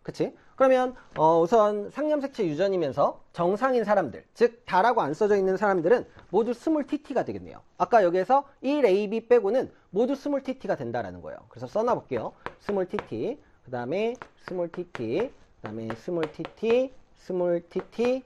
그치? 그러면 우선 상염색체 유전이면서 정상인 사람들, 즉 다라고 안 써져 있는 사람들은 모두 스몰 tt가 되겠네요. 아까 여기에서 1ab 빼고는 모두 스몰 tt가 된다라는 거예요. 그래서 써놔 볼게요. 스몰 tt, 그 다음에 스몰 tt, 그 다음에 스몰 tt, 스몰 tt,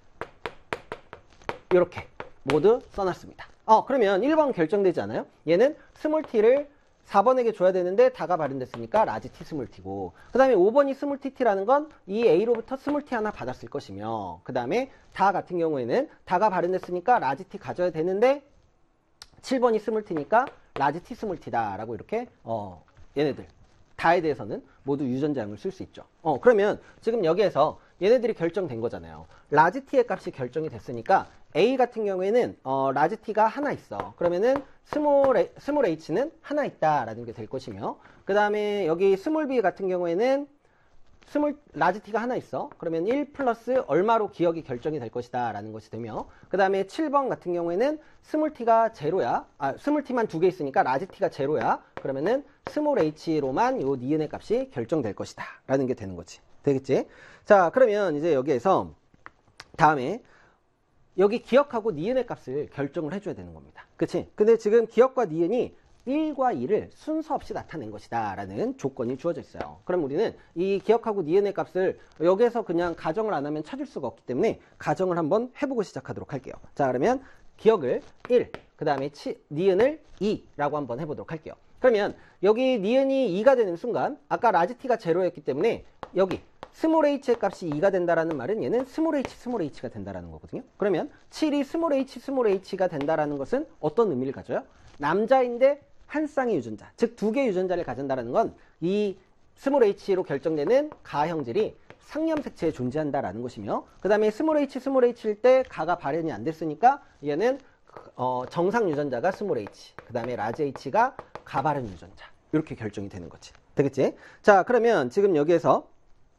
이렇게 모두 써놨습니다. 그러면 1번 결정되지 않아요? 얘는 스몰 t를 4번에게 줘야 되는데 다가 발현됐으니까 라지 t 스몰 t고, 그 다음에 5번이 스몰 tt라는 건 이 a로부터 스몰 t 하나 받았을 것이며, 그 다음에 다 같은 경우에는 다가 발현됐으니까 라지 t 가져야 되는데 7번이 스몰 t니까 라지 t 스몰 t다 라고 이렇게 얘네들 다에 대해서는 모두 유전자형을 쓸 수 있죠. 그러면 지금 여기에서 얘네들이 결정된 거잖아요. 라지 t의 값이 결정이 됐으니까 A 같은 경우에는 라지 t가 하나 있어. 그러면은 스몰 h는 하나 있다라는 게 될 것이며, 그 다음에 여기 스몰 b 같은 경우에는 라지 t가 하나 있어. 그러면 1 플러스 얼마로 기억이 결정이 될 것이다 라는 것이 되며, 그 다음에 7번 같은 경우에는 스몰 t가 제로야. 스몰 t만 두 개 있으니까 라지 t가 제로야. 그러면은 스몰 h로만 요 니은의 값이 결정될 것이다 라는 게 되는 거지. 되겠지? 자, 그러면 이제 여기에서 다음에 여기 기억하고 니은의 값을 결정을 해줘야 되는 겁니다. 그치? 근데 지금 기억과 니은이 1과 2를 순서 없이 나타낸 것이다 라는 조건이 주어져 있어요. 그럼 우리는 이 기억하고 니은의 값을 여기에서 그냥 가정을 안 하면 찾을 수가 없기 때문에 가정을 한번 해보고 시작하도록 할게요. 자, 그러면 기억을 1, 그 다음에 니은을 2라고 한번 해보도록 할게요. 그러면 여기 니은이 2가 되는 순간 아까 라지 t가 제로였기 때문에 여기 스몰 h의 값이 2가 된다라는 말은 얘는 스몰 h가 된다라는 거거든요. 그러면 7이 스몰 h가 된다라는 것은 어떤 의미를 가져요? 남자인데 한 쌍의 유전자, 즉 두 개의 유전자를 가진다라는 건 이 스몰 h로 결정되는 가형질이 상염색체에 존재한다라는 것이며, 그 다음에 스몰 h일 때 가가 발현이 안 됐으니까 얘는 정상 유전자가 스몰 h, 그 다음에 라지 h가 가발현 유전자, 이렇게 결정이 되는 거지. 되겠지? 자, 그러면 지금 여기에서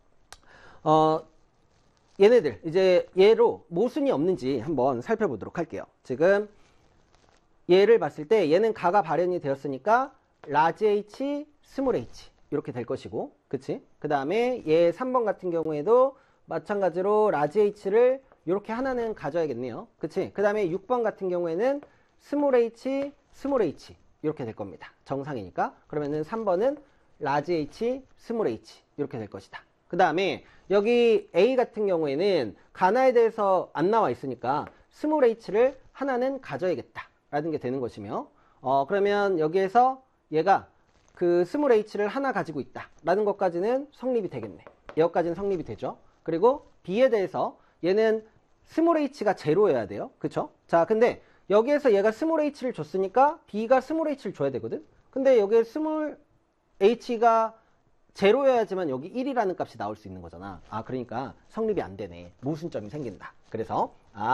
얘네들 이제 얘로 모순이 없는지 한번 살펴보도록 할게요. 지금 얘를 봤을 때 얘는 가가 발현이 되었으니까 라지 h, 스몰 h 이렇게 될 것이고, 그치? 그 다음에 얘 3번 같은 경우에도 마찬가지로 라지 h를 이렇게 하나는 가져야겠네요. 그치? 그 다음에 6번 같은 경우에는 스몰 h, 스몰 h 이렇게 될 겁니다. 정상이니까. 그러면은 3번은 라지 h, 스몰 h 이렇게 될 것이다. 그 다음에 여기 A 같은 경우에는 가나에 대해서 안 나와 있으니까 스몰 h를 하나는 가져야겠다 라는 게 되는 것이며, 그러면 여기에서 얘가 그 스몰 h를 하나 가지고 있다 라는 것까지는 성립이 되겠네. 여기까지는 성립이 되죠. 그리고 B에 대해서 얘는 스몰 h가 제로여야 돼요. 그쵸? 자, 근데 여기에서 얘가 스몰 h를 줬으니까 B가 스몰 h를 줘야 되거든. 근데 여기에 스몰 h가 제로여야지만 여기 1이라는 값이 나올 수 있는 거잖아. 그러니까 성립이 안 되네. 모순점이 생긴다. 그래서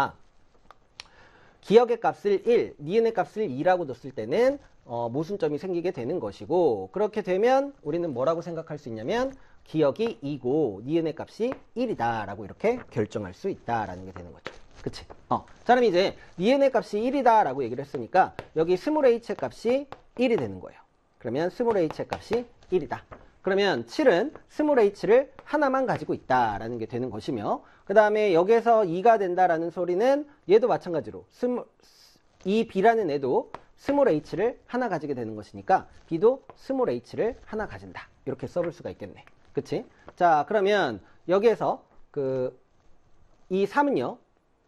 기억의 값을 1, 니은의 값을 2라고 뒀을 때는 모순점이 생기게 되는 것이고, 그렇게 되면 우리는 뭐라고 생각할 수 있냐면 기억이 2고 니은의 값이 1이다 라고 이렇게 결정할 수 있다라는 게 되는 거죠. 그치? 자, 그럼 이제 니은의 값이 1이다 라고 얘기를 했으니까 여기 스몰 h의 값이 1이 되는 거예요. 그러면 스몰 h의 값이 1이다. 그러면 7은 스몰 h를 하나만 가지고 있다라는 게 되는 것이며, 그 다음에 여기에서 2가 된다라는 소리는 얘도 마찬가지로 이 B라는 애도 스몰 h를 하나 가지게 되는 것이니까 B도 스몰 h를 하나 가진다. 이렇게 써볼 수가 있겠네. 그치? 자, 그러면 여기에서 이 3은요.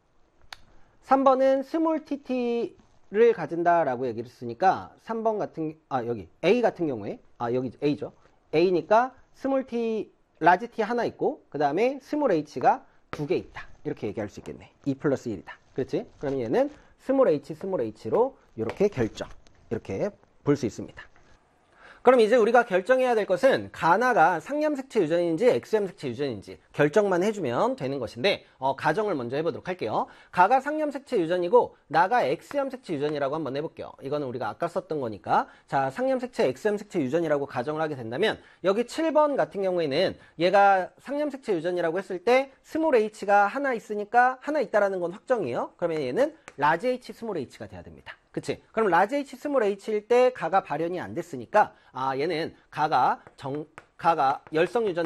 3번은 스몰 tt를 가진다라고 얘기를 했으니까 3번 같은 여기 A 같은 경우에 여기 A죠. A니까 스몰 t, 라지 t 하나 있고 그 다음에 스몰 h가 두 개 있다. 이렇게 얘기할 수 있겠네. 2 플러스 1이다. 그렇지? 그러면 얘는 스몰 h로 이렇게 이렇게 볼 수 있습니다. 그럼 이제 우리가 결정해야 될 것은 가나가 상염색체 유전인지 X염색체 유전인지 결정만 해주면 되는 것인데, 가정을 먼저 해보도록 할게요. 가가 상염색체 유전이고 나가 X염색체 유전이라고 한번 해볼게요. 이거는 우리가 아까 썼던 거니까. 자, 상염색체 X염색체 유전이라고 가정을 하게 된다면 여기 7번 같은 경우에는 얘가 상염색체 유전이라고 했을 때 스몰 h가 하나 있으니까 하나 있다라는 건 확정이에요. 그러면 얘는 라지 h 스몰 h가 돼야 됩니다. 그치? 그럼 라지 h 스몰 h일 때 가가 발현이 안 됐으니까 얘는 가가 열성 유전